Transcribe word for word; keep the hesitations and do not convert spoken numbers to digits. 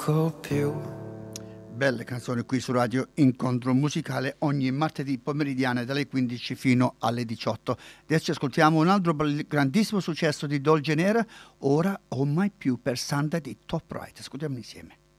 poco più. Belle canzoni qui su Radio Incontro Musicale ogni martedì pomeridiane dalle quindici fino alle diciotto. Adesso ascoltiamo un altro grandissimo successo di Dolce Nera, Ora o mai più per Santa di Top Right. Ascoltiamo insieme.